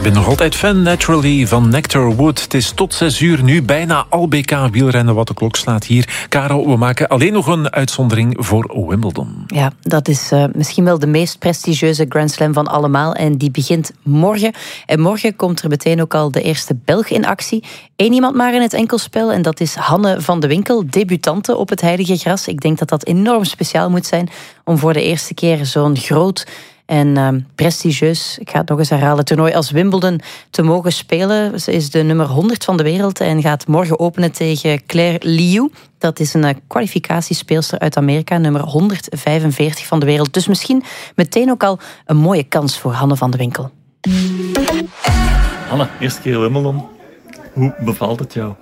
Ik ben nog altijd fan, Naturally, van Nectar Wood. Het is tot 6 uur nu bijna al BK wielrennen wat de klok slaat hier. Karel, we maken alleen nog een uitzondering voor Wimbledon. Ja, dat is misschien wel de meest prestigieuze Grand Slam van allemaal. En die begint morgen. En morgen komt er meteen ook al de eerste Belg in actie. Eén iemand maar in het enkelspel. En dat is Hanne van de Winkel, debutante op het heilige gras. Ik denk dat dat enorm speciaal moet zijn om voor de eerste keer zo'n groot en prestigieus, ik ga het nog eens herhalen, toernooi als Wimbledon te mogen spelen. Ze is de nummer 100 van de wereld en gaat morgen openen tegen Claire Liu. Dat is een kwalificatiespeelster uit Amerika, nummer 145 van de wereld. Dus misschien meteen ook al een mooie kans voor Hanne van de Winkel. Hanne, eerste keer Wimbledon. Hoe bevalt het jou?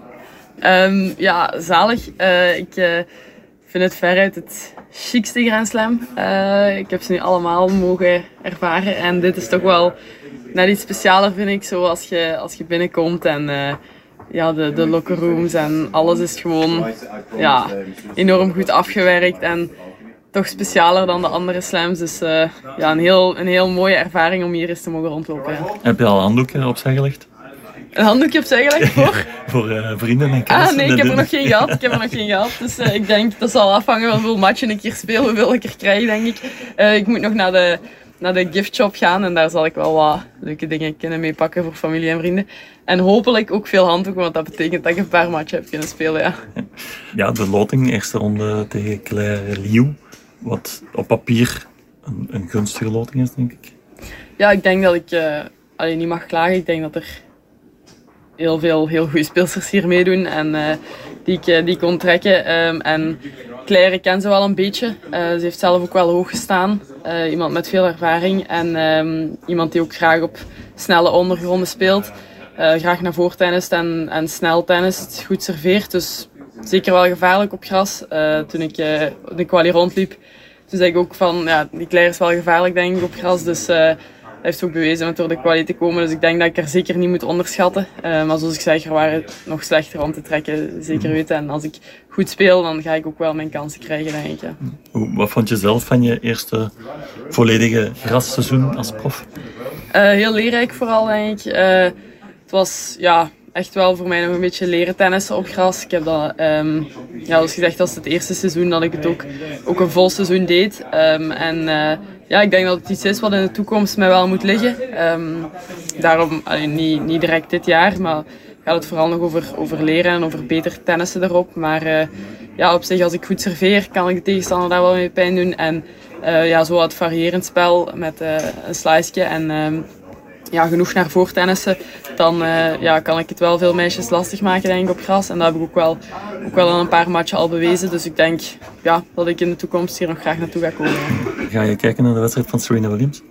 Ja, zalig. Ik vind het veruit het chicste Grand Slam. Ik heb ze nu allemaal mogen ervaren. En dit is toch wel net iets specialer, vind ik. Zo als je binnenkomt en ja, de locker rooms en alles is gewoon enorm goed afgewerkt. En toch specialer dan de andere slams. Dus ja, een heel mooie ervaring om hier eens te mogen rondlopen. Ja. Heb je al handdoeken opzij gelegd? Een handdoekje opzij gelegd voor? Voor vrienden en kennissen? Nee, ik heb er nog geen gehad. Dus ik denk, dat zal afhangen van hoeveel matchen ik hier speel, hoeveel ik er krijg, denk ik. Ik moet nog naar de gift shop gaan en daar zal ik wel wat leuke dingen kunnen meepakken voor familie en vrienden. En hopelijk ook veel handdoeken, want dat betekent dat ik een paar matchen heb kunnen spelen, ja. Ja, de loting, eerste ronde tegen Claire Liu. Wat op papier een gunstige loting is, denk ik. Ja, ik denk dat ik niet mag klagen. Ik denk dat er heel veel heel goede speelsters hier meedoen en die ik kon trekken. En Claire, ik ken ze wel een beetje. Ze heeft zelf ook wel hoog gestaan. Iemand met veel ervaring en iemand die ook graag op snelle ondergronden speelt. Graag naar voortennist en snel tennist, goed serveert. Dus zeker wel gevaarlijk op gras. Toen ik de kwalie rondliep, toen zei ik ook van, ja, die Claire is wel gevaarlijk, denk ik, op gras. Dus hij heeft ook bewezen om door de kwalie te komen. Dus ik denk dat ik er zeker niet moet onderschatten. Maar zoals ik zeg, er waren nog slechter om te trekken, zeker weten. En als ik goed speel, dan ga ik ook wel mijn kansen krijgen, denk ik. Ja. Wat vond je zelf van je eerste volledige grasseizoen als prof? Heel leerrijk vooral, denk ik. Het was echt wel voor mij nog een beetje leren tennissen op gras. Ik heb dat, zoals gezegd, dat is het eerste seizoen dat ik het ook een vol seizoen deed. Ik denk dat het iets is wat in de toekomst mij wel moet liggen. Daarom, niet direct dit jaar, maar gaat het vooral nog over leren en over beter tennissen erop. Maar op zich, als ik goed serveer, kan ik de tegenstander daar wel mee pijn doen. En zo wat variërend spel met een sliceje en genoeg naar voortennissen, dan kan ik het wel veel meisjes lastig maken, denk ik, op gras. En dat heb ik ook wel in een paar matchen al bewezen. Dus ik denk dat ik in de toekomst hier nog graag naartoe ga komen. Ga je kijken naar de wedstrijd van Serena Williams?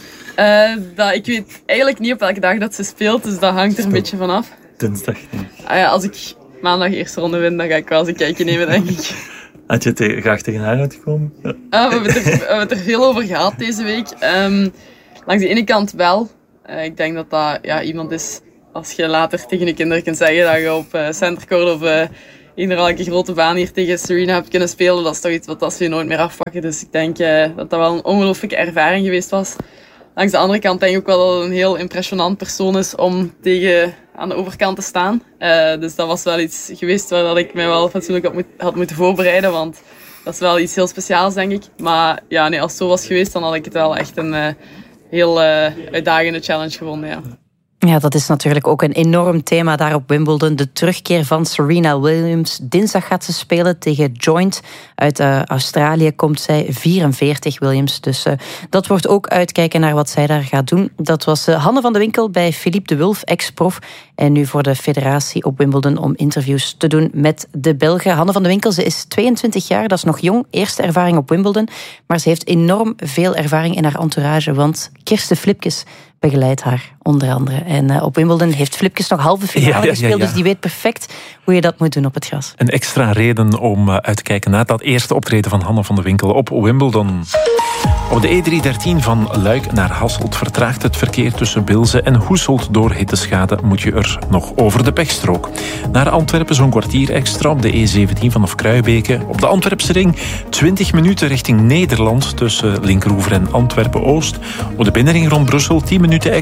Ik weet eigenlijk niet op welke dag dat ze speelt, dus dat hangt er een beetje vanaf. Dinsdag. Als ik maandag eerste ronde win, dan ga ik wel eens een kijkje nemen, denk ik. Had je graag tegen haar uitgekomen? Ja. We hebben het er veel over gehad deze week. Langs de ene kant wel. Ik denk dat dat iemand is, als je later tegen je kinderen kunt zeggen dat je op centercourt of inderdaad een grote baan hier tegen Serena hebt kunnen spelen, dat is toch iets wat ze je nooit meer afpakken. Dus ik denk dat dat wel een ongelooflijke ervaring geweest was. Langs de andere kant denk ik ook wel dat het een heel impressionant persoon is om tegen aan de overkant te staan. Dus dat was wel iets geweest waar ik mij wel fatsoenlijk had moeten voorbereiden, want dat is wel iets heel speciaals, denk ik. Maar als het zo was geweest, dan had ik het wel echt een heel uitdagende challenge gevonden, ja. Ja, dat is natuurlijk ook een enorm thema daar op Wimbledon. De terugkeer van Serena Williams. Dinsdag gaat ze spelen tegen Joint. Uit Australië komt zij, 44 Williams. Dus dat wordt ook uitkijken naar wat zij daar gaat doen. Dat was Hanne van de Winkel bij Philippe de Wulf, ex-prof. En nu voor de federatie op Wimbledon om interviews te doen met de Belgen. Hanne van de Winkel, ze is 22 jaar, dat is nog jong. Eerste ervaring op Wimbledon. Maar ze heeft enorm veel ervaring in haar entourage. Want Kirsten Flipkes begeleidt haar, onder andere. En op Wimbledon heeft Flipkes nog halve finale gespeeld, dus die weet perfect hoe je dat moet doen op het gras. Een extra reden om uit te kijken naar dat eerste optreden van Hanne van de Winkel op Wimbledon. Op de E313 van Luik naar Hasselt vertraagt het verkeer tussen Bilze en Hoeselt. Door hitteschade moet je er nog over de pechstrook. Naar Antwerpen zo'n kwartier extra op de E17 vanaf Kruibeke. Op de Antwerpse ring 20 minuten richting Nederland tussen Linkeroever en Antwerpen-Oost. Op de binnenring rond Brussel 10 minuten extra tussen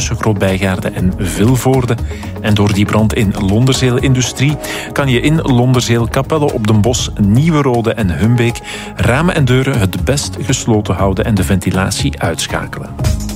tussen Groot-Bijgaarde en Vilvoorde. En door die brand in Londerzeel Industrie kan je in Londerzeel, Capelle op den Bosch, Nieuwerode en Humbeek ramen en deuren het best gesloten houden en de ventilatie uitschakelen.